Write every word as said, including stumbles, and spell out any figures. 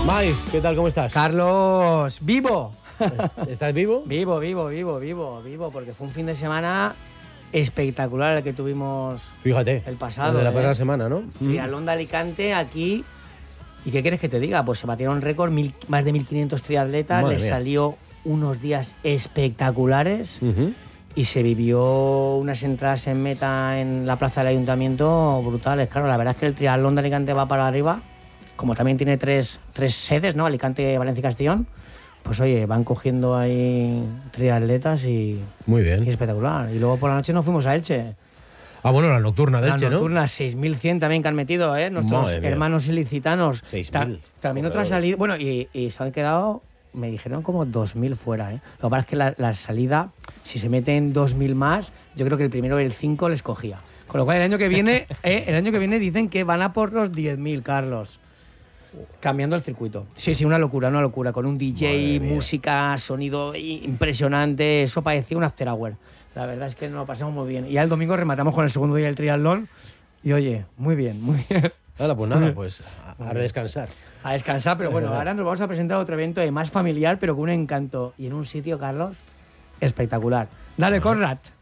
Mai, ¿qué tal? ¿Cómo estás? Carlos, vivo. ¿Estás vivo? Vivo, vivo, vivo, vivo, vivo, porque fue un fin de semana espectacular el que tuvimos. Fíjate. El pasado. El de la ¿eh? pasada semana, ¿no? Triatlón de Alicante aquí. ¿Y qué quieres que te diga? Pues se batieron récord, mil, más de mil quinientos triatletas, Madre les mía. salió unos días espectaculares Uh-huh. y se vivió unas entradas en meta en la plaza del ayuntamiento brutales. Claro, la verdad es que el triatlón de Alicante va para arriba, como también tiene tres, tres sedes, ¿no? Alicante, Valencia y Castellón. Pues oye, van cogiendo ahí triatletas y, Muy bien. y espectacular. Y luego por la noche nos fuimos a Elche. Ah, bueno, la nocturna de La Elche, nocturna, seis mil cien también que han metido, ¿eh? Nuestros Madre mía. hermanos ilicitanos. seis Ta- mil. También Joder. otra salida. Bueno, y, y se han quedado, me dijeron como dos mil fuera, ¿eh? Lo que pasa es que la, la salida, si se meten dos mil más, yo creo que el primero y el cinco les cogía. Con lo cual el año que viene, eh, el año que viene dicen que van a por los diez mil, Carlos. Cambiando el circuito. Sí, sí, una locura, una locura. Con un D J, Madre mía. música, sonido impresionante. Eso parecía un after hour. La verdad es que nos lo pasamos muy bien. Y ya el domingo rematamos con el segundo día del triatlón. Y oye, muy bien, muy bien. Hala, pues nada, pues a, a descansar. A descansar, pero bueno, ahora nos vamos a presentar otro evento de más familiar, pero con un encanto. Y en un sitio, Carlos, espectacular. Dale, Conrad.